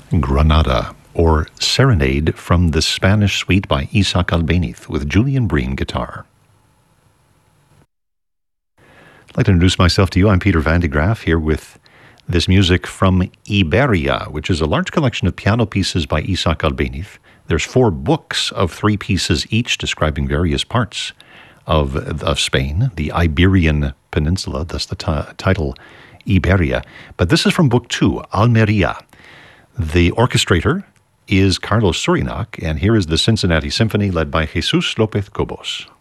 Granada, or Serenade from the Spanish Suite by Isaac Albéniz with Julian Breen guitar. I'd like to introduce myself to you. I'm Peter Van de Graaf, here with this music from Iberia, which is a large collection of piano pieces by Isaac Albéniz. There's 4 books of 3 pieces each describing various parts of Spain, the Iberian Peninsula, thus the title Iberia. But this is from book 2, Almeria. The orchestrator is Carlos Surinac, and here is the Cincinnati Symphony led by Jesus López Cobos.